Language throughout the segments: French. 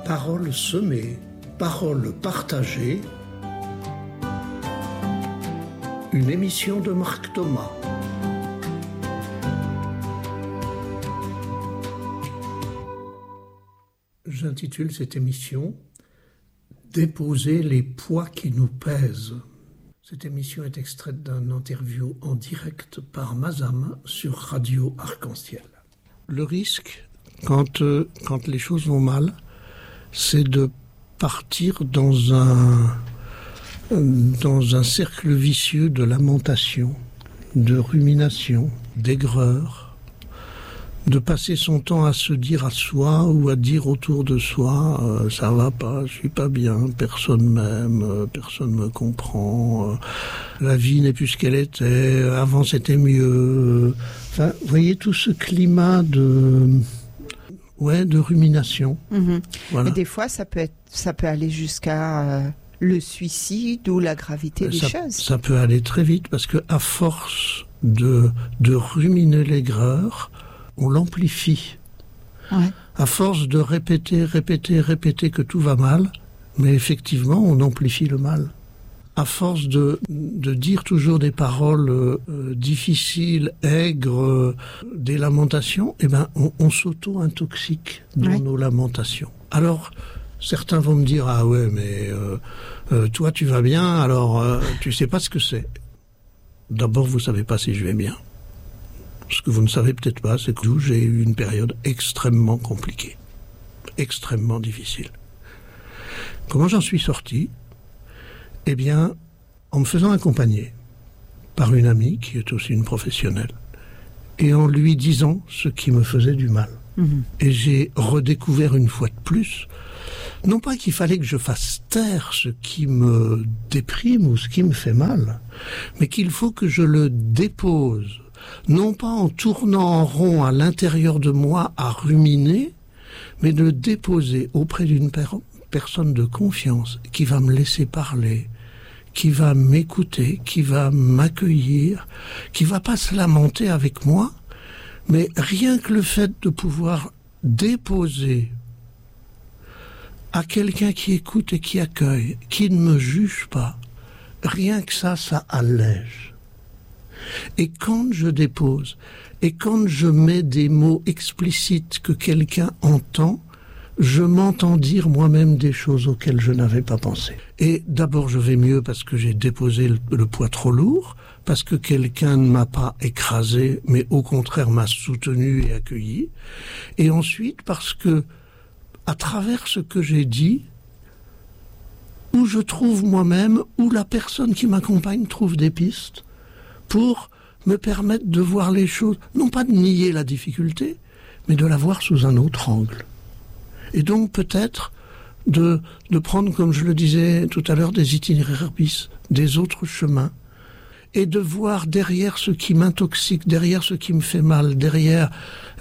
Paroles semées, paroles partagées. Une émission de Marc Thomas. J'intitule cette émission « Déposer les poids qui nous pèsent ». Cette émission est extraite d'un interview en direct par Mazam sur Radio Arc-en-Ciel. Le risque, quand les choses vont mal, c'est de partir dans un cercle vicieux de lamentation, de rumination, d'aigreur, de passer son temps à se dire à soi ou à dire autour de soi ça va pas, je suis pas bien, personne m'aime, personne me comprend, la vie n'est plus ce qu'elle était, avant c'était mieux. Enfin, vous voyez tout ce climat de rumination. Mm-hmm. Voilà. Et des fois ça peut aller jusqu'à le suicide ou la gravité des choses. Ça peut aller très vite parce que à force de ruminer l'aigreur, on l'amplifie. Ouais. À force de répéter que tout va mal, mais effectivement, on amplifie le mal. À force de dire toujours des paroles difficiles, aigres, des lamentations, on s'auto-intoxique dans nos lamentations. Alors, certains vont me dire « Ah ouais, mais toi, tu vas bien, alors tu sais pas ce que c'est. » D'abord, vous savez pas si je vais bien. Ce que vous ne savez peut-être pas, c'est que j'ai eu une période extrêmement compliquée, extrêmement difficile. Comment j'en suis sorti ? Eh bien, en me faisant accompagner par une amie qui est aussi une professionnelle et en lui disant ce qui me faisait du mal. Mmh. Et j'ai redécouvert une fois de plus, non pas qu'il fallait que je fasse taire ce qui me déprime ou ce qui me fait mal, mais qu'il faut que je le dépose. Non pas en tournant en rond à l'intérieur de moi à ruminer, mais de le déposer auprès d'une personne de confiance qui va me laisser parler, qui va m'écouter, qui va m'accueillir, qui va pas se lamenter avec moi, mais rien que le fait de pouvoir déposer à quelqu'un qui écoute et qui accueille, qui ne me juge pas, rien que ça allège. Et quand je dépose, et quand je mets des mots explicites que quelqu'un entend, je m'entends dire moi-même des choses auxquelles je n'avais pas pensé. Et d'abord je vais mieux parce que j'ai déposé le poids trop lourd, parce que quelqu'un ne m'a pas écrasé, mais au contraire m'a soutenu et accueilli. Et ensuite parce que, à travers ce que j'ai dit, où je trouve moi-même, où la personne qui m'accompagne trouve des pistes, pour me permettre de voir les choses, non pas de nier la difficulté, mais de la voir sous un autre angle. Et donc peut-être de prendre, comme je le disais tout à l'heure, des itinéraires bis, des autres chemins, et de voir derrière ce qui m'intoxique, derrière ce qui me fait mal, derrière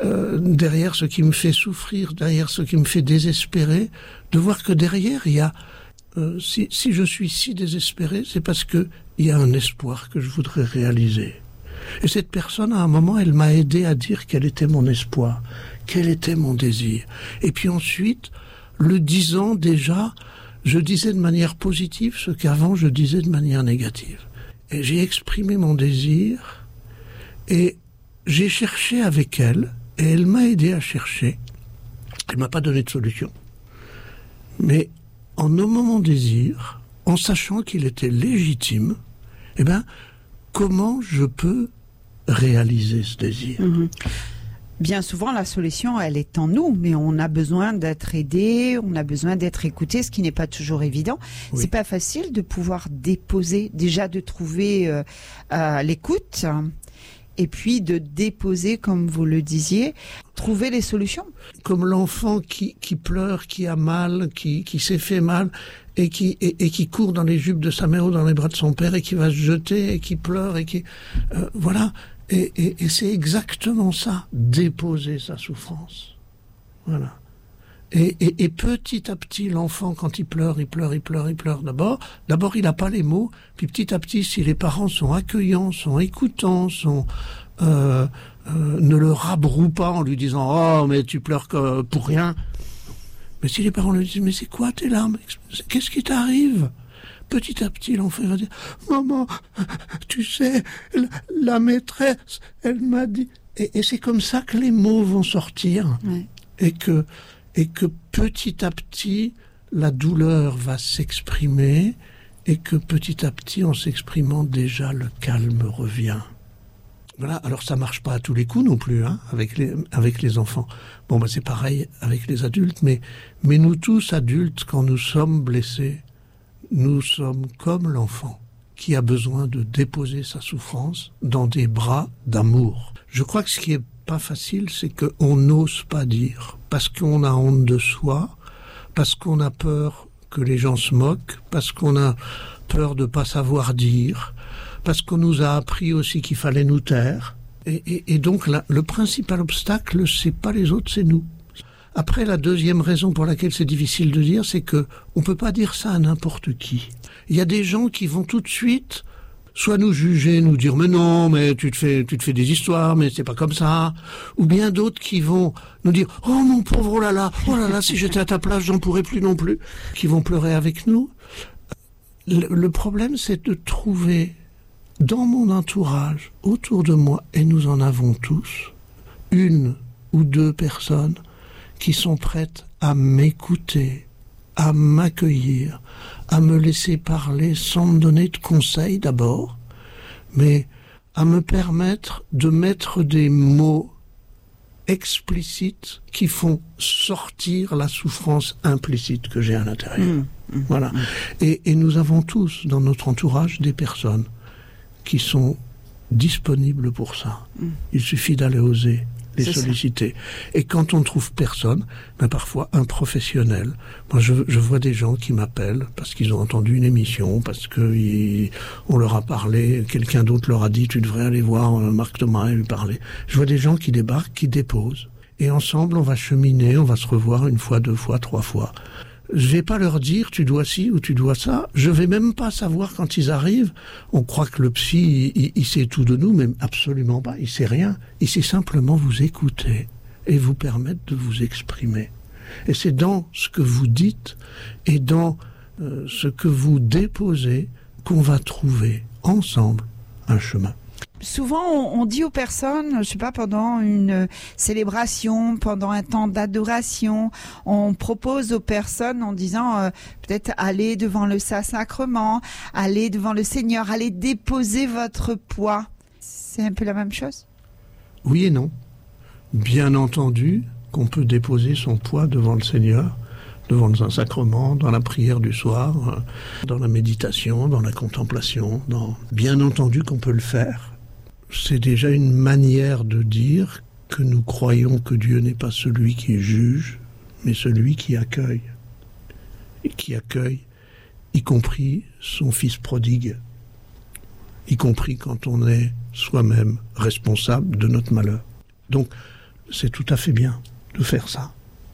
ce qui me fait souffrir, derrière ce qui me fait désespérer, de voir que derrière il y a si je suis si désespéré, c'est parce que il y a un espoir que je voudrais réaliser. Et cette personne, à un moment, elle m'a aidé à dire quel était mon espoir, quel était mon désir. Et puis ensuite, le disant déjà, je disais de manière positive ce qu'avant je disais de manière négative. Et j'ai exprimé mon désir, et j'ai cherché avec elle, et elle m'a aidé à chercher. Elle m'a pas donné de solution. Mais en nommant mon désir, en sachant qu'il était légitime, comment je peux réaliser ce désir ? Bien souvent, la solution, elle est en nous, mais on a besoin d'être aidé, on a besoin d'être écouté, ce qui n'est pas toujours évident. Oui. C'est pas facile de pouvoir déposer, déjà de trouver l'écoute, et puis de déposer, comme vous le disiez, trouver les solutions. Comme l'enfant qui pleure, qui a mal, qui s'est fait mal, et qui court dans les jupes de sa mère ou dans les bras de son père, et qui va se jeter, et qui pleure, et qui... voilà. Et c'est exactement ça, déposer sa souffrance. Voilà. Et petit à petit, l'enfant, quand il pleure. D'abord, il n'a pas les mots. Puis petit à petit, si les parents sont accueillants, sont écoutants, ne le rabrouent pas en lui disant « Oh, mais tu pleures pour rien », Mais si les parents lui disent, mais c'est quoi tes larmes? Qu'est-ce qui t'arrive? Petit à petit, l'enfant va dire, maman, tu sais, la maîtresse, elle m'a dit... Et c'est comme ça que les mots vont sortir. Ouais. Et que petit à petit, la douleur va s'exprimer, et que petit à petit, en s'exprimant déjà, le calme revient. Voilà. Alors ça marche pas à tous les coups non plus, hein, avec les enfants. Bon, c'est pareil avec les adultes, mais nous tous adultes, quand nous sommes blessés, nous sommes comme l'enfant qui a besoin de déposer sa souffrance dans des bras d'amour. Je crois que ce qui est pas facile, c'est qu'on n'ose pas dire, parce qu'on a honte de soi, parce qu'on a peur que les gens se moquent, parce qu'on a peur de pas savoir dire, parce qu'on nous a appris aussi qu'il fallait nous taire. Et donc là, le principal obstacle, c'est pas les autres, c'est nous. Après, la deuxième raison pour laquelle c'est difficile de dire, c'est que on peut pas dire ça à n'importe qui. Il y a des gens qui vont tout de suite soit nous juger, nous dire mais non, mais tu te fais des histoires, mais c'est pas comme ça, ou bien d'autres qui vont nous dire oh mon pauvre, oh là là, si j'étais à ta place, j'en pourrais plus non plus, qui vont pleurer avec nous. Le problème, c'est de trouver dans mon entourage, autour de moi, et nous en avons tous, une ou deux personnes qui sont prêtes à m'écouter, à m'accueillir, à me laisser parler sans me donner de conseils d'abord, mais à me permettre de mettre des mots explicites qui font sortir la souffrance implicite que j'ai à l'intérieur. Voilà. Et nous avons tous dans notre entourage des personnes qui sont disponibles pour ça. Il suffit d'aller oser les solliciter. Et quand on ne trouve personne, parfois un professionnel. Moi, je vois des gens qui m'appellent parce qu'ils ont entendu une émission, parce que on leur a parlé, quelqu'un d'autre leur a dit tu devrais aller voir Marc Thomas et lui parler. Je vois des gens qui débarquent, qui déposent. Et ensemble, on va cheminer, on va se revoir une fois, deux fois, trois fois. Je vais pas leur dire tu dois ci ou tu dois ça. Je vais même pas savoir quand ils arrivent. On croit que le psy, il sait tout de nous, mais absolument pas. Il sait rien. Il sait simplement vous écouter et vous permettre de vous exprimer. Et c'est dans ce que vous dites et dans ce que vous déposez qu'on va trouver ensemble un chemin. Souvent, on dit aux personnes, je sais pas, pendant une célébration, pendant un temps d'adoration, on propose aux personnes en disant peut-être allez devant le Saint-Sacrement, allez devant le Seigneur, allez déposer votre poids. C'est un peu la même chose? Oui et non. Bien entendu qu'on peut déposer son poids devant le Seigneur, devant le Saint-Sacrement, dans la prière du soir, dans la méditation, dans la contemplation. Bien entendu qu'on peut le faire. C'est déjà une manière de dire que nous croyons que Dieu n'est pas celui qui juge, mais celui qui accueille. Et qui accueille, y compris son fils prodigue, y compris quand on est soi-même responsable de notre malheur. Donc, c'est tout à fait bien de faire ça.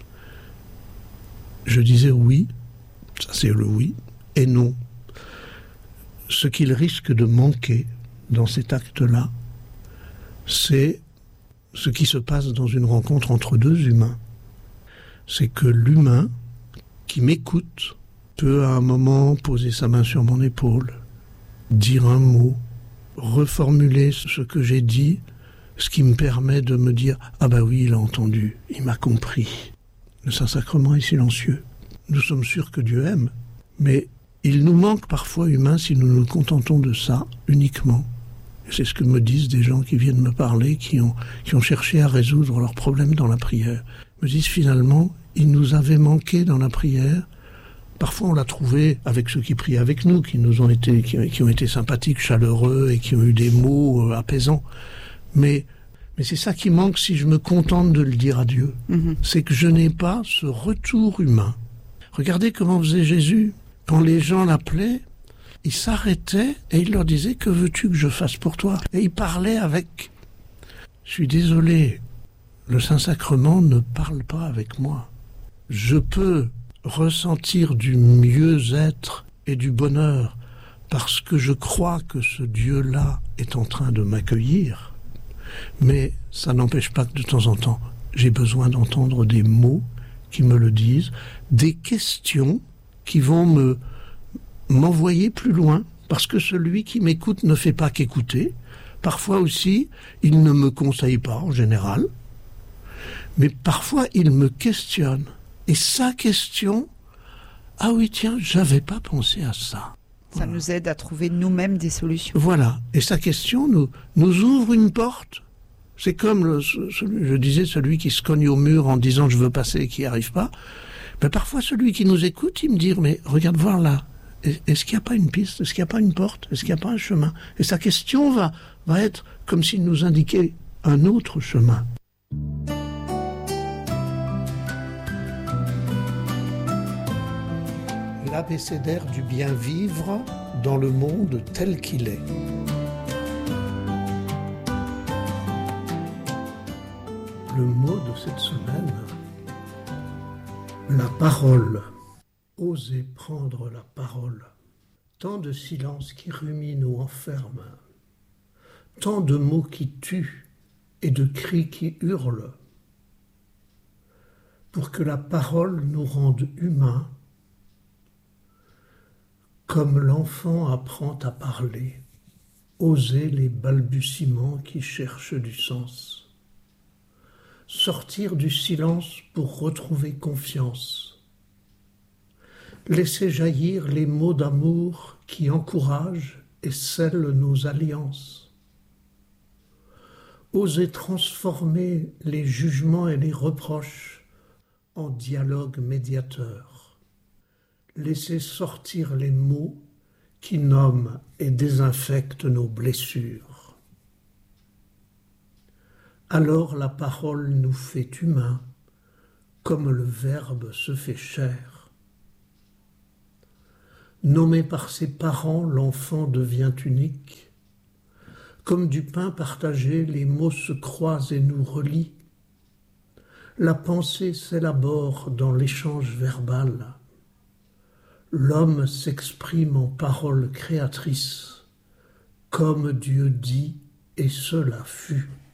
Je disais oui, ça c'est le oui, et non. Ce qu'il risque de manquer dans cet acte-là, c'est ce qui se passe dans une rencontre entre deux humains. C'est que l'humain qui m'écoute peut à un moment poser sa main sur mon épaule, dire un mot, reformuler ce que j'ai dit, ce qui me permet de me dire « Ah bah oui, il a entendu, il m'a compris ». Le Saint-Sacrement est silencieux. Nous sommes sûrs que Dieu aime, mais il nous manque parfois humains si nous nous contentons de ça uniquement. C'est ce que me disent des gens qui viennent me parler, qui ont cherché à résoudre leurs problèmes dans la prière. Me disent finalement, il nous avait manqué dans la prière. Parfois on l'a trouvé avec ceux qui prient avec nous, qui ont été sympathiques, chaleureux et qui ont eu des mots apaisants. Mais c'est ça qui manque si je me contente de le dire à Dieu. C'est que je n'ai pas ce retour humain. Regardez comment faisait Jésus. Quand les gens l'appelaient, il s'arrêtait et il leur disait « Que veux-tu que je fasse pour toi ?» Et il parlait avec... Je suis désolé, le Saint-Sacrement ne parle pas avec moi. Je peux ressentir du mieux-être et du bonheur parce que je crois que ce Dieu-là est en train de m'accueillir. Mais ça n'empêche pas que de temps en temps, j'ai besoin d'entendre des mots qui me le disent, des questions qui vont m'envoyer plus loin, parce que celui qui m'écoute ne fait pas qu'écouter. Parfois aussi, il ne me conseille pas en général, mais parfois il me questionne. Et sa question, ah oui tiens, j'avais pas pensé à ça. Ça nous aide à trouver nous-mêmes des solutions. Voilà, et sa question nous ouvre une porte. C'est comme, je disais, celui qui se cogne au mur en disant je veux passer et qui n'y arrive pas. Mais parfois celui qui nous écoute, il me dit mais regarde voir là, est-ce qu'il n'y a pas une piste, est-ce qu'il n'y a pas une porte, est-ce qu'il n'y a pas un chemin? Et sa question va être comme s'il nous indiquait un autre chemin. L'abécédaire du bien vivre dans le monde tel qu'il est. Le mot de cette semaine, la parole. Oser prendre la parole. Tant de silence qui rumine ou enferme, tant de mots qui tuent et de cris qui hurlent. Pour que la parole nous rende humains, comme l'enfant apprend à parler, oser les balbutiements qui cherchent du sens. Sortir du silence pour retrouver confiance. Laisser jaillir les mots d'amour qui encouragent et scellent nos alliances. Oser transformer les jugements et les reproches en dialogue médiateur. Laisser sortir les mots qui nomment et désinfectent nos blessures. Alors la parole nous fait humains, comme le Verbe se fait chair. Nommé par ses parents, l'enfant devient unique. Comme du pain partagé, les mots se croisent et nous relient. La pensée s'élabore dans l'échange verbal. L'homme s'exprime en paroles créatrices, comme Dieu dit, et cela fut.